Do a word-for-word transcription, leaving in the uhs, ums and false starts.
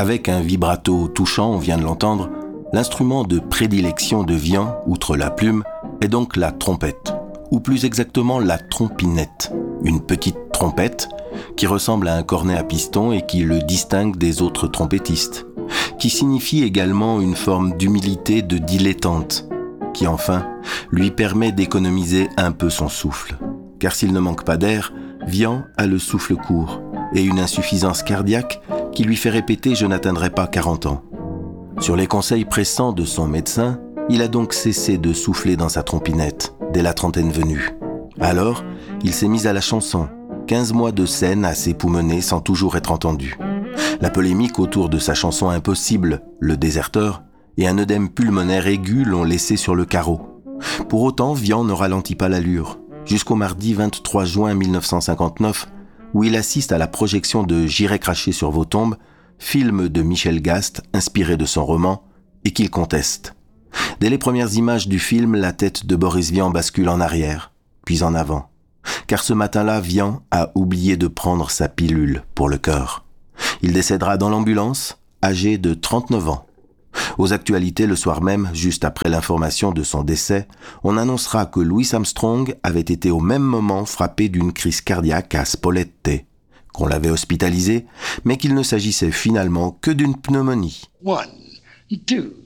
Avec un vibrato touchant, on vient de l'entendre, l'instrument de prédilection de Vian, outre la plume, est donc la trompette, ou plus exactement la trompinette, une petite trompette qui ressemble à un cornet à piston et qui le distingue des autres trompettistes, qui signifie également une forme d'humilité de dilettante, qui enfin lui permet d'économiser un peu son souffle. Car s'il ne manque pas d'air, Vian a le souffle court et une insuffisance cardiaque qui lui fait répéter « je n'atteindrai pas quarante ans ». Sur les conseils pressants de son médecin, il a donc cessé de souffler dans sa trompinette dès la trentaine venue. Alors, il s'est mis à la chanson, quinze mois de scène assez époumonée sans toujours être entendu. La polémique autour de sa chanson Impossible, Le Déserteur, et un œdème pulmonaire aigu l'ont laissé sur le carreau. Pour autant, Vian ne ralentit pas l'allure, jusqu'au mardi vingt-trois juin mille neuf cent cinquante-neuf, où il assiste à la projection de J'irai cracher sur vos tombes, film de Michel Gast inspiré de son roman, et qu'il conteste. Dès les premières images du film, la tête de Boris Vian bascule en arrière, puis en avant. Car ce matin-là, Vian a oublié de prendre sa pilule pour le cœur. Il décédera dans l'ambulance, âgé de trente-neuf ans. Aux actualités, le soir même, juste après l'information de son décès, on annoncera que Louis Armstrong avait été au même moment frappé d'une crise cardiaque à Spolette, qu'on l'avait hospitalisé, mais qu'il ne s'agissait finalement que d'une pneumonie. One, two.